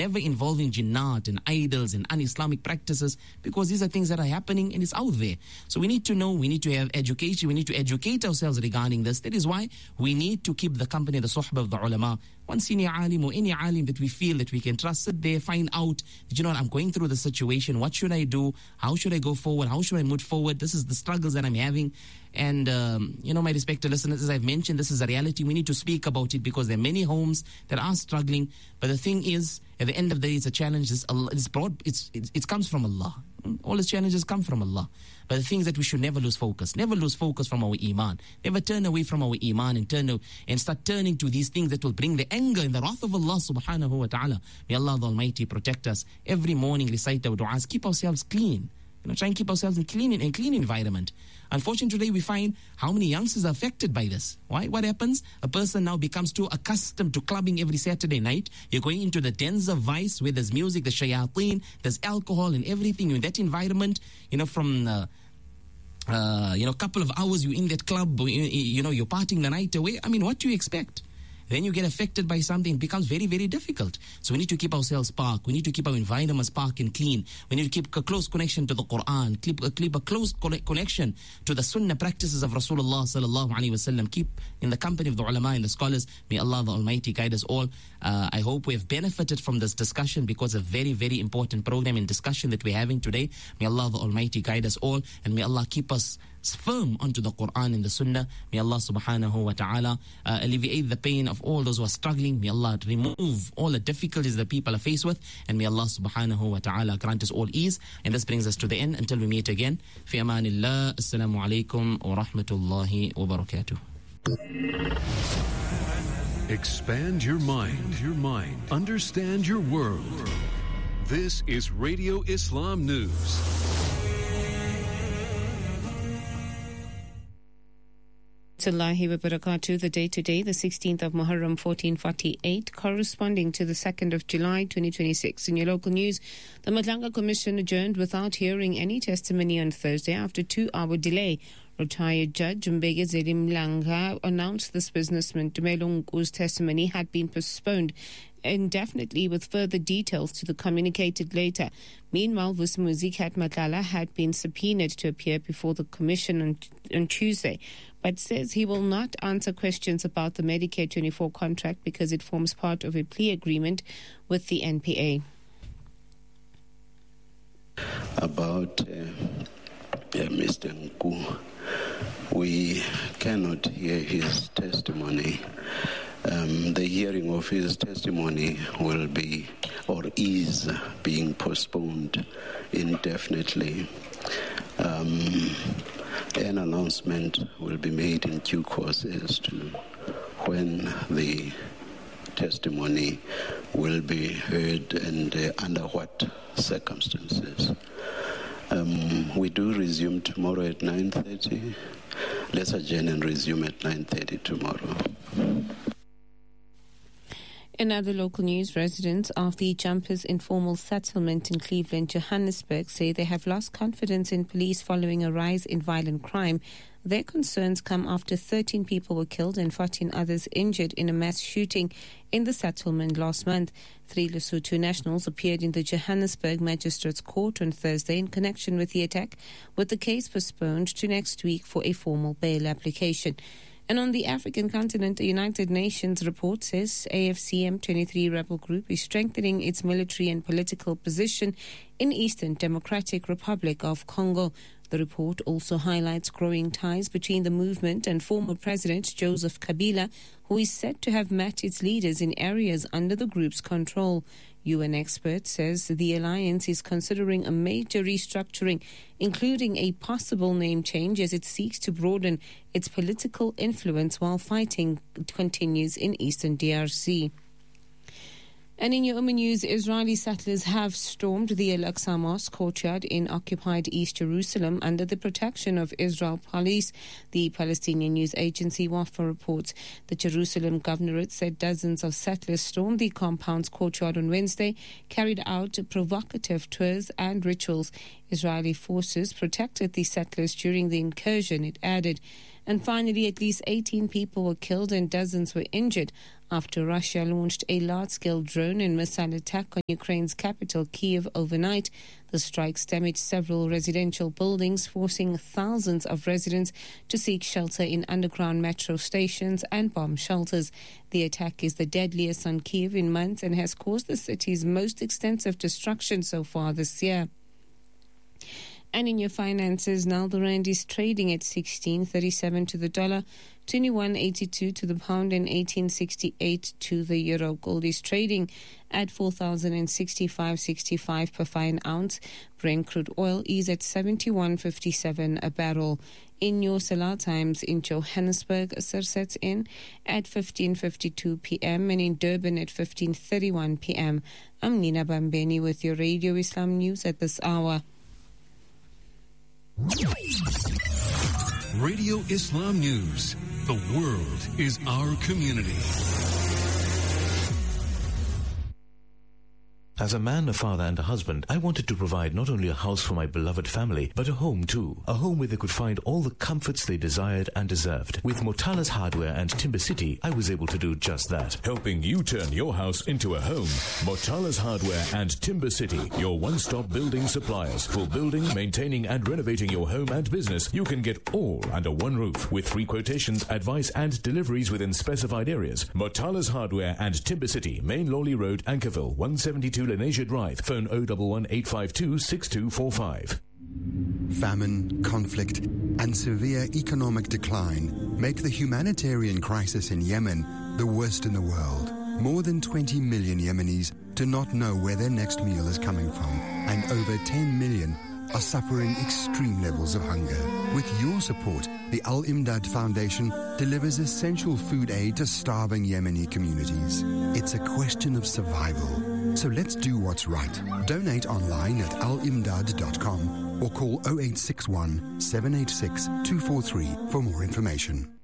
never involve in jinnat and idols and un-Islamic practices, because these are things that are happening and it's out there. So we need to know, we need to have education, we need to educate ourselves regarding this. That is why we need to keep the company, the suhbah of the ulama. One senior alim or any alim that we feel that we can trust, sit there, find out that, you know what, I'm going through the situation. What should I do? How should I go forward? How should I move forward? This is the struggles that I'm having. And, my respected listeners, as I've mentioned, this is a reality. We need to speak about it because there are many homes that are struggling. But the thing is, at the end of the day, it's a challenge. It comes from Allah. All the challenges come from Allah. But the thing is that we should never lose focus. Never lose focus from our iman. Never turn away from our iman and start turning to these things that will bring the anger and the wrath of Allah subhanahu wa ta'ala. May Allah the Almighty protect us. Every morning recite our du'as. Keep ourselves clean. Try and keep ourselves in clean environment. Unfortunately, today we find how many youngsters are affected by this. Why? What happens? A person now becomes too accustomed to clubbing every Saturday night. You're going into the dens of vice where there's music, there's shayateen, there's alcohol and everything. In that environment, from couple of hours you're in that club, you're partying the night away. I mean, what do you expect? Then you get affected by something. It becomes very, very difficult. So we need to keep ourselves spark. We need to keep our environment spark and clean. We need to keep a close connection to the Quran. Keep a close connection to the sunnah practices of Rasulullah sallallahu alaihi wasallam. Keep in the company of the ulama and the scholars. May Allah the Almighty guide us all. I hope we have benefited from this discussion, because it's a very, very important program and discussion that we're having today. May Allah the Almighty guide us all, and may Allah keep us firm onto the Quran and the Sunnah. May Allah subhanahu wa ta'ala alleviate the pain of all those who are struggling. May Allah remove all the difficulties that people are faced with, and may Allah subhanahu wa ta'ala grant us all ease. And this brings us to the end until we meet again. Fi amanillah. Assalamu alaikum wa rahmatullahi wa barakatuh. Expand your mind. Understand your world. This is Radio Islam News. Allahi wa barakatuh. The day today, the 16th of Muharram 1448, corresponding to the 2nd of July 2026. In your local news, the Madlanga Commission adjourned without hearing any testimony on Thursday after 2-hour delay. Retired Judge Mbege Mlanga announced this businessman Tumelungu's testimony had been postponed indefinitely, with further details to be communicated later. Meanwhile, Vusimuzikat Matlala had been subpoenaed to appear before the commission on Tuesday, but says he will not answer questions about the Medicare 24 contract because it forms part of a plea agreement with the NPA. About Mr. Nku, we cannot hear his testimony. The hearing of his testimony will be, or is being postponed indefinitely. An announcement will be made in due course as to when the testimony will be heard and under what circumstances. We do resume tomorrow at 9:30. Let's adjourn and resume at 9:30 tomorrow. In other local news, residents of the Jumpers Informal Settlement in Cleveland, Johannesburg, say they have lost confidence in police following a rise in violent crime. Their concerns come after 13 people were killed and 14 others injured in a mass shooting in the settlement last month. 3 Lesotho nationals appeared in the Johannesburg Magistrates Court on Thursday in connection with the attack, with the case postponed to next week for a formal bail application. And on the African continent, the United Nations report says AFCM-23 rebel group is strengthening its military and political position in Eastern Democratic Republic of Congo. The report also highlights growing ties between the movement and former President Joseph Kabila, who is said to have met its leaders in areas under the group's control. UN expert says the alliance is considering a major restructuring, including a possible name change as it seeks to broaden its political influence while fighting continues in eastern DRC. And in your news, Israeli settlers have stormed the Al-Aqsa Mosque courtyard in occupied East Jerusalem under the protection of Israel police. The Palestinian news agency Wafa reports the Jerusalem governorate said dozens of settlers stormed the compound's courtyard on Wednesday, carried out provocative tours and rituals. Israeli forces protected the settlers during the incursion, it added. And finally, at least 18 people were killed and dozens were injured after Russia launched a large-scale drone and missile attack on Ukraine's capital, Kyiv, overnight. The strikes damaged several residential buildings, forcing thousands of residents to seek shelter in underground metro stations and bomb shelters. The attack is the deadliest on Kyiv in months and has caused the city's most extensive destruction so far this year. And in your finances, now the rand is trading at 16.37 to the dollar, 21.82 to the pound, and 18.68 to the euro. Gold is trading at 4,065.65 per fine ounce. Brent crude oil is at 71.57 a barrel. In your Salah times in Johannesburg, Sir sets in at 15:52 p.m. and in Durban at 15:31 p.m. I'm Nina Bambeni with your Radio Islam News at this hour. Radio Islam News. The world is our community. As a man, a father and a husband, I wanted to provide not only a house for my beloved family, but a home too. A home where they could find all the comforts they desired and deserved. With Motala's Hardware and Timber City, I was able to do just that. Helping you turn your house into a home. Motala's Hardware and Timber City, your one-stop building suppliers. For building, maintaining and renovating your home and business, you can get all under one roof with free quotations, advice and deliveries within specified areas. Motala's Hardware and Timber City, Main Lawley Road, Ankerville, 172 Lenasia Drive. Phone 011-852-6245. Famine, conflict, and severe economic decline make the humanitarian crisis in Yemen the worst in the world. More than 20 million Yemenis do not know where their next meal is coming from, and over 10 million are suffering extreme levels of hunger. With your support, the Al Imdad Foundation delivers essential food aid to starving Yemeni communities. It's a question of survival. So let's do what's right. Donate online at alimdad.com or call 0861 786 243 for more information.